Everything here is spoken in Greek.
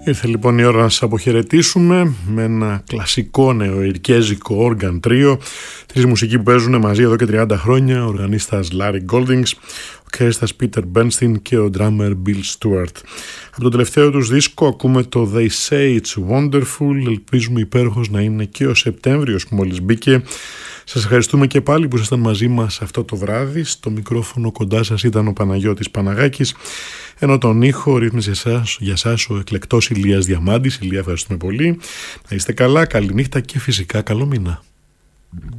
Ήρθε λοιπόν η ώρα να σας αποχαιρετήσουμε με ένα κλασικό νεοειρκέζικο organ trio, της μουσική που παίζουν μαζί εδώ και 30 χρόνια, ο οργανίστας Larry Goldings, ο κιθαρίστας Peter Bernstein και ο drummer Bill Stewart. Από το τελευταίο τους δίσκο ακούμε το They Say It's Wonderful, ελπίζουμε υπέροχος να είναι και ο Σεπτέμβριος που μόλις μπήκε. Σας ευχαριστούμε και πάλι που ήσασταν μαζί μας αυτό το βράδυ. Στο μικρόφωνο κοντά σας ήταν ο Παναγιώτης Παναγάκης, ενώ τον ήχο ρύθμισε για σας ο εκλεκτός Ηλίας Διαμάντης. Ηλία, ευχαριστούμε πολύ. Να είστε καλά, καλή νύχτα και φυσικά καλό μήνα.